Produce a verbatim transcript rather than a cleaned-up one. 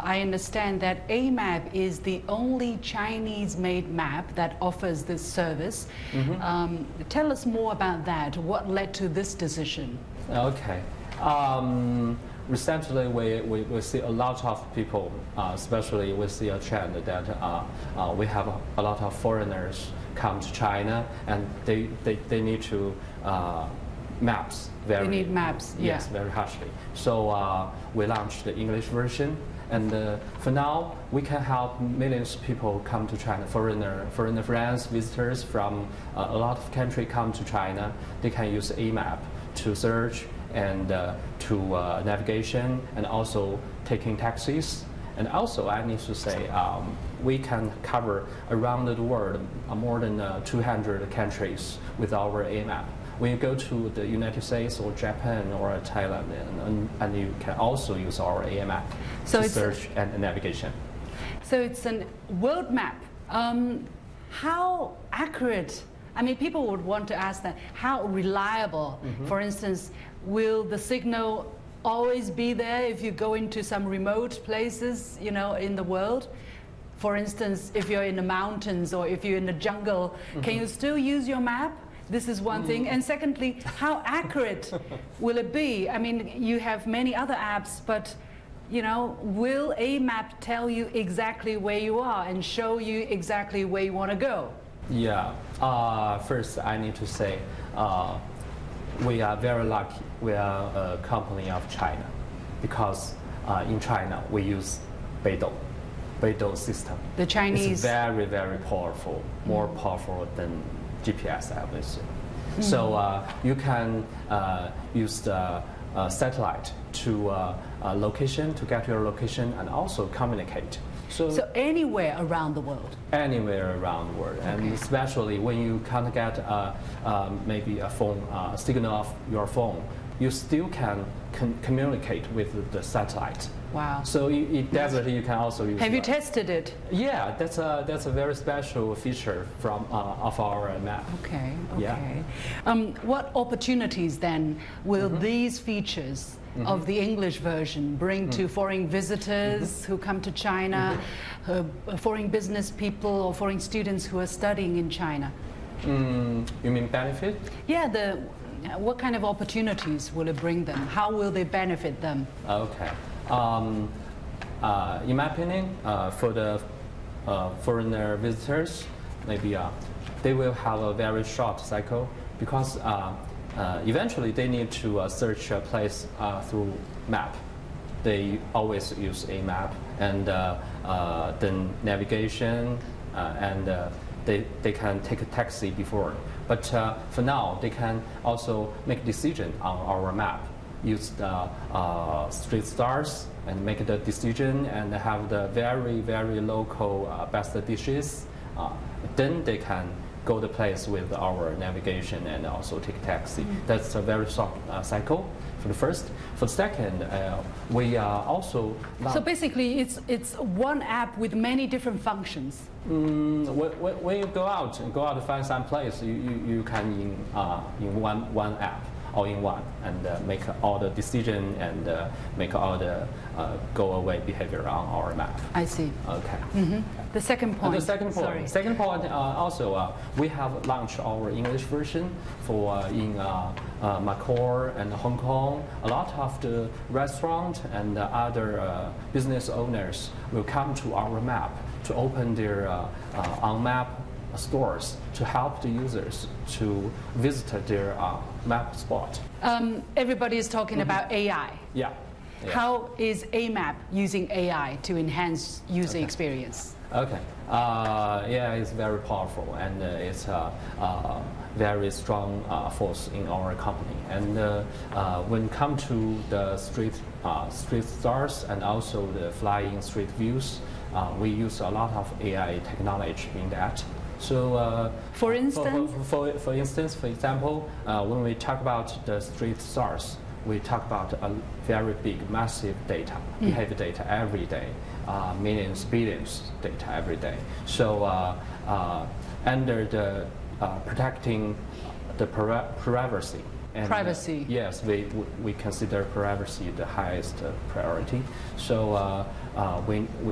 I understand that A map is the only Chinese-made map that offers this service. Mm-hmm. um, tell us more about that. What led to this decision? Okay. Um, recently, we, we, we see a lot of people, uh, especially we see a trend that uh, uh, we have a, a lot of foreigners come to China, and they, they, they need to uh, maps very they need maps, yes, yeah. very harshly. So uh, we launched the English version, and uh, for now we can help millions of people come to China. Foreigner, foreigner friends, visitors from uh, a lot of countries come to China. They can use A map to search and uh, to uh, navigation, and also taking taxis. And also, I need to say, um, we can cover around the world uh, more than uh, two hundred countries with our A map. When you go to the United States or Japan or Thailand, and, and you can also use our A map so to search and navigation. So it's a world map. Um, how accurate? I mean, people would want to ask that. How reliable? Mm-hmm. For instance, will the signal always be there if you go into some remote places, you know, in the world? For instance, if you're in the mountains or if you're in the jungle, mm-hmm. can you still use your map? This is one mm. thing. And secondly, how accurate will it be? I mean, you have many other apps, but you know, will A map tell you exactly where you are and show you exactly where you want to go? Yeah. Uh, first, I need to say, uh, we are very lucky. We are a company of China, because uh, in China we use Beidou, Beidou system. The Chinese. It's very, very powerful, more mm. powerful than G P S, I would say. Mm. So uh, you can uh, use the uh, satellite to uh, uh, location to get your location and also communicate. So, so anywhere around the world? Anywhere around the world, okay. And especially when you can't get uh, uh, maybe a phone uh, signal of your phone, you still can con communicate with the satellite. Wow. So in, in desert you can also use. Have you that. tested it? Yeah, that's a that's a very special feature from uh, of our map. Okay. Okay. Yeah. Um, what opportunities then will mm-hmm. these features mm-hmm. of the English version bring mm-hmm. to foreign visitors mm-hmm. who come to China, mm-hmm. uh, foreign business people or foreign students who are studying in China? Mm, you mean benefit? Yeah. The what kind of opportunities will it bring them? How will they benefit them? Okay. Um, uh, in my opinion, uh, for the uh, foreigner visitors, maybe uh, they will have a very short cycle, because uh, uh, eventually they need to uh, search a place uh, through map. They always use a map, and uh, uh, then navigation, uh, and uh, they, they can take a taxi before. But uh, for now, they can also make decision on our map. Use the uh, street stars and make the decision and have the very, very local uh, best dishes. Uh, then they can go the place with our navigation and also take taxi. Mm-hmm. That's a very short uh, cycle for the first. For the second, uh, we are also... So basically, it's, it's one app with many different functions. Mm, when, when you go out and go out to find some place, you, you, you can in, uh, in one, one app. All in one, and uh, make all the decision and uh, make all the uh, go away behavior on our map. I see. Okay. Mm-hmm. The second point. And the second point. Sorry. Second point. Uh, also, uh, we have launched our English version for uh, in uh, uh, Macau and Hong Kong. A lot of the restaurant and uh, other uh, business owners will come to our map to open their uh, uh, on map stores to help the users to visit their uh, map spot. Um, everybody is talking mm-hmm. about A I. Yeah. yeah. How is A map using A I to enhance user okay. experience? Okay. Uh, yeah, it's very powerful, and uh, it's a uh, uh, very strong uh, force in our company. And uh, uh, when it comes to the street uh, street stars and also the flying street views, uh, we use a lot of A I technology in that. So, uh, for instance, for, for, for, for instance, for example, uh, when we talk about the street stars, we talk about a very big, massive data, mm. behavior data every day, uh, millions, billions data every day. So, uh, uh, under the uh, protecting the privacy. And, privacy. Uh, yes, we we consider privacy the highest uh, priority. So uh, uh, we, we